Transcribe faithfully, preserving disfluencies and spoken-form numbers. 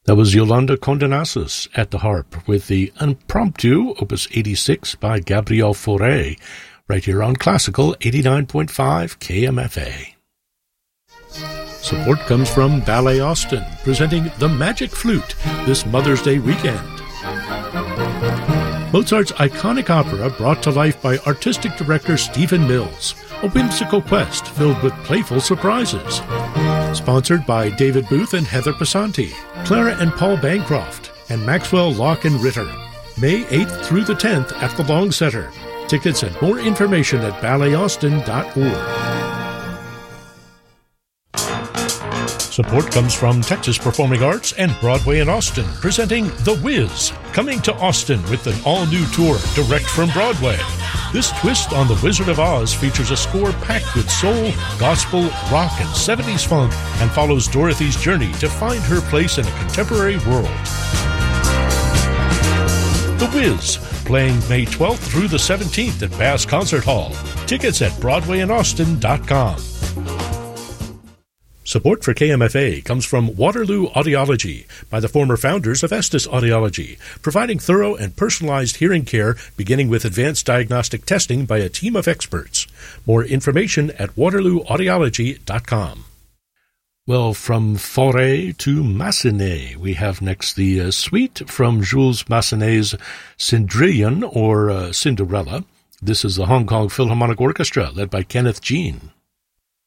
That was Yolanda Condenasus at the harp with the Impromptu, Opus eighty-six by Gabriel Fauré, right here on Classical eighty-nine point five K M F A. Support comes from Ballet Austin, presenting The Magic Flute this Mother's Day weekend. Mozart's iconic opera brought to life by artistic director Stephen Mills, a whimsical quest filled with playful surprises. Sponsored by David Booth and Heather Pasanti, Clara and Paul Bancroft, and Maxwell Locke and Ritter. May eighth through the tenth at the Long Center. Tickets and more information at ballet austin dot org. Support comes from Texas Performing Arts and Broadway in Austin, presenting The Wiz, coming to Austin with an all-new tour direct from Broadway. This twist on The Wizard of Oz features a score packed with soul, gospel, rock, and seventies funk, and follows Dorothy's journey to find her place in a contemporary world. The Wiz, playing May twelfth through the seventeenth at Bass Concert Hall. Tickets at broadway in austin dot com. Support for K M F A comes from Waterloo Audiology by the former founders of Estes Audiology, providing thorough and personalized hearing care beginning with advanced diagnostic testing by a team of experts. More information at waterloo audiology dot com. Well, from Fauré to Massenet, we have next the uh, suite from Jules Massenet's Cendrillon, or uh, Cinderella. This is the Hong Kong Philharmonic Orchestra, led by Kenneth Jean.